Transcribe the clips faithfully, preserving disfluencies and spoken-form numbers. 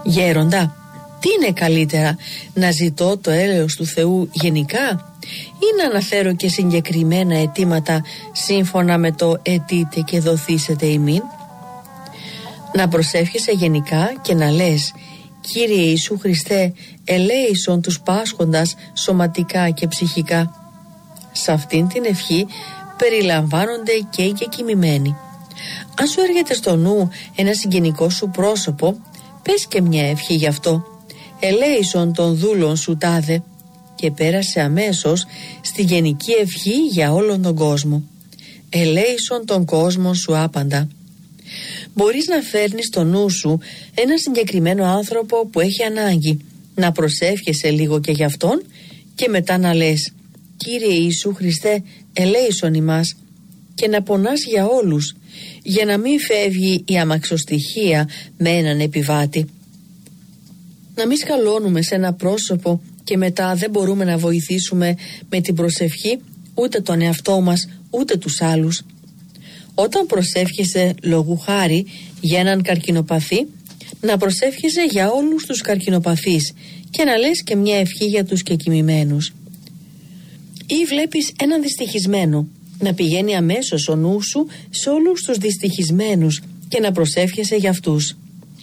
Γέροντα, τι είναι καλύτερα, να ζητώ το έλεος του Θεού γενικά ή να αναφέρω και συγκεκριμένα αιτήματα σύμφωνα με το «αιτείτε και δοθήσετε ημίν»? Να προσεύχεσαι γενικά και να λες «Κύριε Ιησού Χριστέ, ελέησον τους πάσχοντας σωματικά και ψυχικά». Σε αυτήν την ευχή περιλαμβάνονται και οι κεκοιμημένοι. Αν σου έρχεται στο νου ένα συγγενικό σου πρόσωπο, πες και μια ευχή γι' αυτό. Ελέησον τον δούλον σου τάδε, και πέρασε αμέσως στη γενική ευχή για όλον τον κόσμο. Ελέησον τον κόσμο σου άπαντα. Μπορείς να φέρνεις στο νου σου ένα συγκεκριμένο άνθρωπο που έχει ανάγκη, να προσεύχεσαι λίγο και γι' αυτόν και μετά να λες «Κύριε Ιησού Χριστέ, ελέησον ημάς», και να πονάς για όλους, για να μην φεύγει η αμαξοστοιχεία με έναν επιβάτη. Να μην σκαλώνουμε σε ένα πρόσωπο και μετά δεν μπορούμε να βοηθήσουμε με την προσευχή ούτε τον εαυτό μας ούτε τους άλλους. Όταν προσεύχεσαι λόγου χάρη για έναν καρκινοπαθή, να προσεύχεσαι για όλους τους καρκινοπαθείς και να λες και μια ευχή για τους κεκοιμημένους. Ή βλέπεις έναν δυστυχισμένο, να πηγαίνει αμέσως ο νου σου σε όλους τους δυστυχισμένους και να προσεύχεσαι για αυτούς.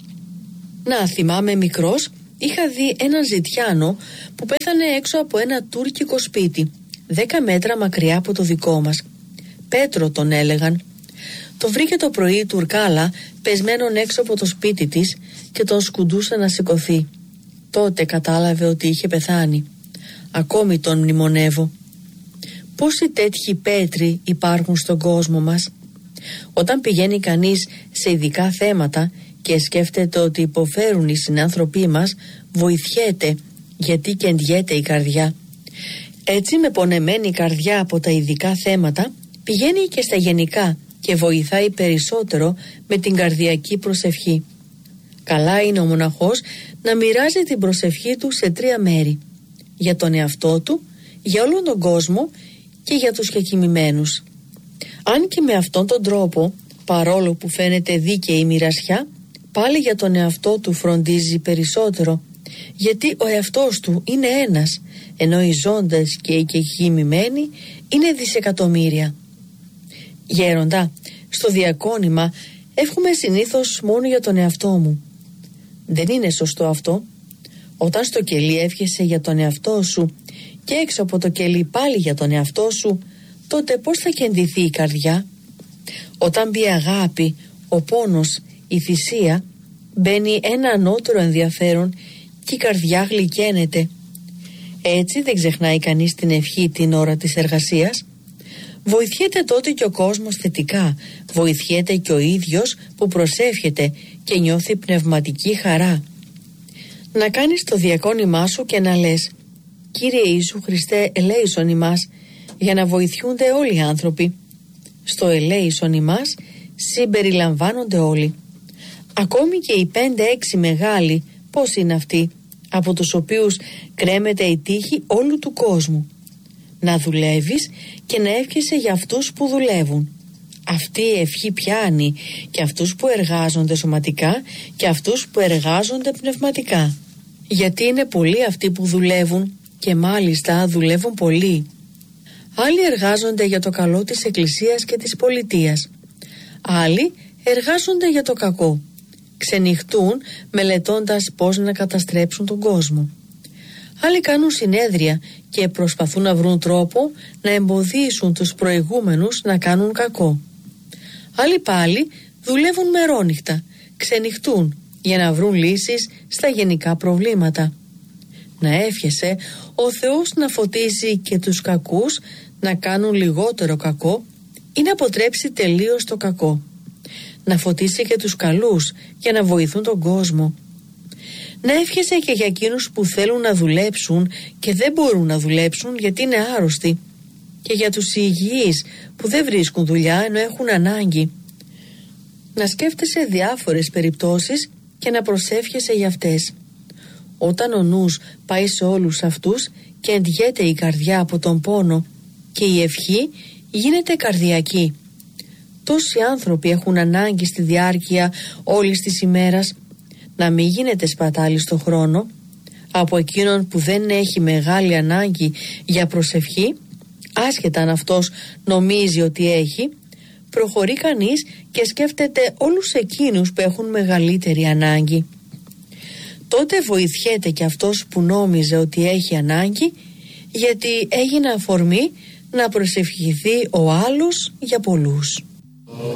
Να, θυμάμαι μικρός, είχα δει έναν ζητιάνο που πέθανε έξω από ένα τουρκικό σπίτι, δέκα μέτρα μακριά από το δικό μας. Πέτρο τον έλεγαν. Το βρήκε το πρωί η τουρκάλα πεσμένον έξω από το σπίτι της και τον σκουντούσε να σηκωθεί. Τότε κατάλαβε ότι είχε πεθάνει. Ακόμη τον μνημονεύω. Πόσοι τέτοιοι Πέτροι υπάρχουν στον κόσμο μας? Όταν πηγαίνει κανείς σε ειδικά θέματα και σκέφτεται ότι υποφέρουν οι συνάνθρωποι μας, βοηθιέται, γιατί κεντιέται η καρδιά. Έτσι, με πονεμένη καρδιά από τα ειδικά θέματα, πηγαίνει και στα γενικά και βοηθάει περισσότερο με την καρδιακή προσευχή. Καλά είναι ο μοναχός να μοιράζει την προσευχή του σε τρία μέρη: για τον εαυτό του, για όλον τον κόσμο και για τους κεκοιμημένους. Αν και με αυτόν τον τρόπο, παρόλο που φαίνεται δίκαιη η μοιρασιά, πάλι για τον εαυτό του φροντίζει περισσότερο, γιατί ο εαυτός του είναι ένας, ενώ οι ζώντες και οι κεκοιμημένοι είναι δισεκατομμύρια. Γέροντα, στο διακόνημα εύχομαι συνήθως μόνο για τον εαυτό μου. Δεν είναι σωστό αυτό. Όταν στο κελί εύχεσαι για τον εαυτό σου και έξω από το κελί πάλι για τον εαυτό σου, τότε πώς θα κεντηθεί η καρδιά? Όταν μπει αγάπη, ο πόνος, η θυσία, μπαίνει ένα ανώτερο ενδιαφέρον και η καρδιά γλυκαίνεται. Έτσι δεν ξεχνάει κανείς την ευχή την ώρα της εργασίας. Βοηθιέται τότε και ο κόσμος θετικά, βοηθιέται και ο ίδιος που προσεύχεται και νιώθει πνευματική χαρά. Να κάνεις το διακόνημά σου και να λες «Κύριε Ιησού Χριστέ, ελέησον ημάς», για να βοηθιούνται όλοι οι άνθρωποι. Στο ελέησον ημάς συμπεριλαμβάνονται όλοι. Ακόμη και οι πέντε-έξι μεγάλοι, πώς είναι αυτοί, από τους οποίους κρέμεται η τύχη όλου του κόσμου. Να δουλεύεις και να εύχεσαι για αυτούς που δουλεύουν. Αυτή η ευχή πιάνει και αυτούς που εργάζονται σωματικά και αυτούς που εργάζονται πνευματικά. Γιατί είναι πολλοί αυτοί που δουλεύουν και μάλιστα δουλεύουν πολύ. Άλλοι εργάζονται για το καλό της Εκκλησίας και της πολιτείας. Άλλοι εργάζονται για το κακό. Ξενυχτούν μελετώντας πώς να καταστρέψουν τον κόσμο. Άλλοι κάνουν συνέδρια και προσπαθούν να βρουν τρόπο να εμποδίσουν τους προηγούμενους να κάνουν κακό. Άλλοι πάλι δουλεύουν μερόνυχτα, ξενυχτούν για να βρουν λύσεις στα γενικά προβλήματα. Να εύχεσαι ο Θεός να φωτίσει και τους κακούς να κάνουν λιγότερο κακό ή να αποτρέψει τελείως το κακό. Να φωτίσει και τους καλούς για να βοηθούν τον κόσμο. Να εύχεσαι και για εκείνους που θέλουν να δουλέψουν και δεν μπορούν να δουλέψουν γιατί είναι άρρωστοι, και για τους υγιείς που δεν βρίσκουν δουλειά ενώ έχουν ανάγκη. Να σκέφτεσαι διάφορες περιπτώσεις και να προσεύχεσαι για αυτές. Όταν ο νους πάει σε όλους αυτούς και εντιέται η καρδιά από τον πόνο και η ευχή γίνεται καρδιακή. Τόσοι άνθρωποι έχουν ανάγκη στη διάρκεια όλης της ημέρας. να μην γίνεται σπατάλη στο χρόνο από εκείνον που δεν έχει μεγάλη ανάγκη για προσευχή, άσχετα αν αυτός νομίζει ότι έχει, προχωρεί κανείς και σκέφτεται όλους εκείνους που έχουν μεγαλύτερη ανάγκη. Τότε βοηθιέται και αυτός που νόμιζε ότι έχει ανάγκη, γιατί έγινε αφορμή να προσευχηθεί ο άλλος για πολλούς.